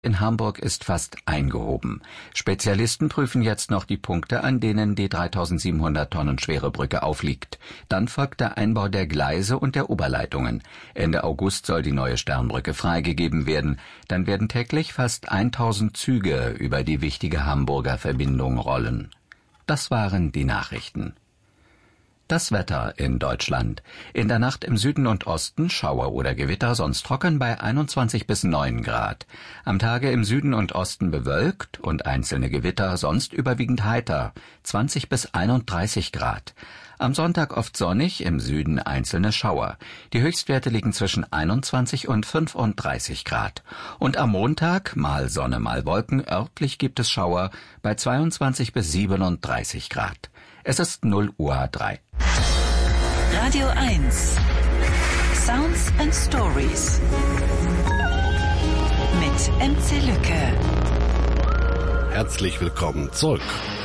in Hamburg ist fast eingehoben. Spezialisten prüfen jetzt noch die Punkte, an denen die 3.700 Tonnen schwere Brücke aufliegt. Dann folgt der Einbau der Gleise und der Oberleitungen. Ende August soll die neue Sternbrücke freigegeben werden. Dann werden täglich fast 1.000 Züge über die wichtige Hamburger Verbindung rollen. Das waren die Nachrichten. Das Wetter in Deutschland. In der Nacht im Süden und Osten Schauer oder Gewitter, sonst trocken bei 21 bis 9 Grad. Am Tage im Süden und Osten bewölkt und einzelne Gewitter, sonst überwiegend heiter, 20 bis 31 Grad. Am Sonntag oft sonnig, im Süden einzelne Schauer. Die Höchstwerte liegen zwischen 21 und 35 Grad. Und am Montag mal Sonne, mal Wolken, örtlich gibt es Schauer bei 22 bis 37 Grad. Es ist 0:03 Uhr. Radio 1 Sounds and Stories mit MC Lücke. Herzlich willkommen zurück.